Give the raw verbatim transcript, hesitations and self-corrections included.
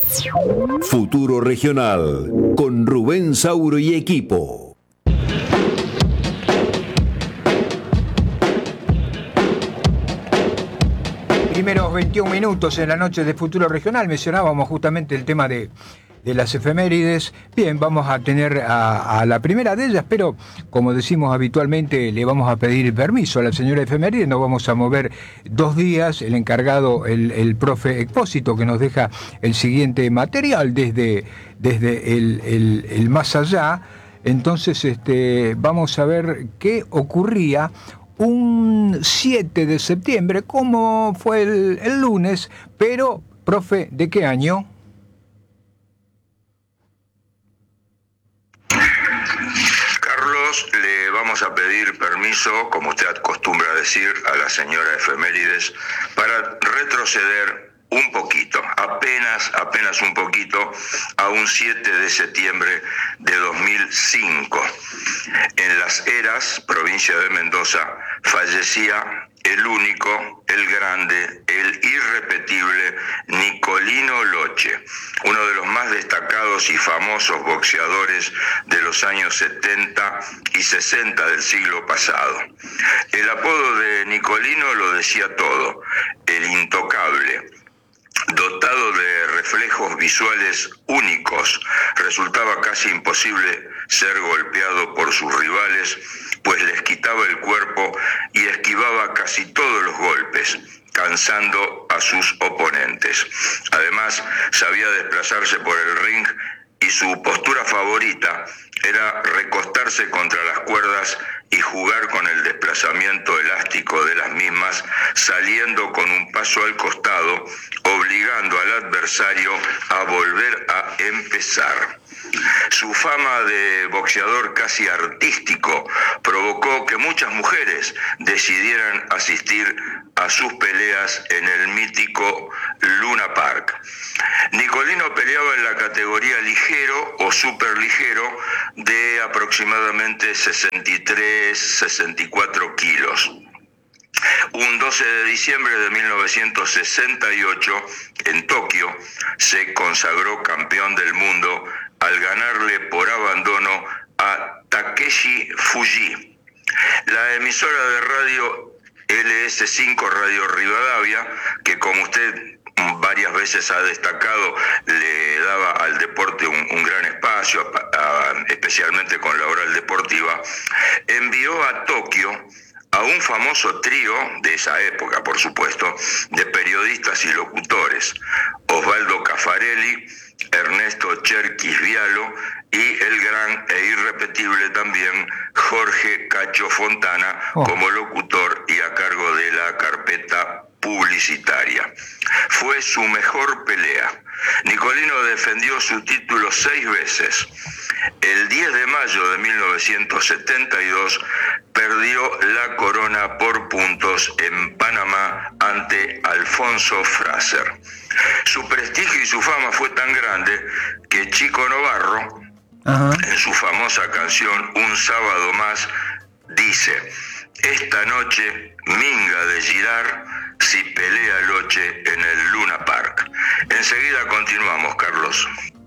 Futuro Regional con Rubén Sauro y equipo. Primeros veintiún minutos en la noche de Futuro Regional, mencionábamos justamente el tema de, de las efemérides. Bien, vamos a tener a, a la primera de ellas, pero como decimos habitualmente, le vamos a pedir permiso a la señora efeméride. Nos vamos a mover dos días. El encargado, el, el profe Expósito, que nos deja el siguiente material desde, desde el, el, el más allá. Entonces, este, vamos a ver qué ocurría un siete de septiembre, como fue el, el lunes, pero, profe, ¿de qué año? Carlos, le vamos a pedir permiso, como usted acostumbra decir, a la señora efemérides, para retroceder un poquito, apenas, apenas un poquito, a un siete de septiembre de dos mil cinco. En Las Heras, provincia de Mendoza, fallecía el único, el grande, el irrepetible Nicolino Loche, uno de los más destacados y famosos boxeadores de los años setenta y sesenta del siglo pasado. El apodo de Nicolino lo decía todo: el intocable. Dotado de reflejos visuales únicos, resultaba casi imposible ser golpeado por sus rivales, pues les quitaba el cuerpo y esquivaba casi todos los golpes, cansando a sus oponentes. Además, sabía desplazarse por el ring y su postura favorita era recostarse contra las cuerdas y jugar con el desplazamiento elástico de las mismas, saliendo con un paso al costado, obligando al adversario a volver a empezar. Su fama de boxeador casi artístico provocó que muchas mujeres decidieran asistir a sus peleas en el mítico Luna Park. Nicolino peleaba en la categoría ligero o superligero de aproximadamente sesenta y tres, sesenta y cuatro kilos. Un doce de diciembre de mil novecientos sesenta y ocho, en Tokio, se consagró campeón del mundo al ganarle por abandono a Takeshi Fuji. La emisora de radio L S cinco Radio Rivadavia, que como usted varias veces ha destacado, le daba al deporte un, un gran espacio, a, a, especialmente con la oral deportiva, envió a Tokio a un famoso trío de esa época, por supuesto, de periodistas y locutores: Osvaldo Caffarelli, Ernesto Cherkis Vialo y el gran e irrepetible también Jorge Cacho Fontana oh. como locutor y a cargo de la carpeta publicitaria. Fue su mejor pelea. Nicolino defendió su título seis veces. El diez de mayo de mil novecientos setenta y dos perdió la corona por puntos en Panamá ante Alfonso Fraser. Su prestigio y su fama fue tan grande que Chico Novarro, Ajá. en su famosa canción Un sábado más, dice: esta noche minga de girar si pelea Loche en el Luna Park. Enseguida continuamos, Carlos.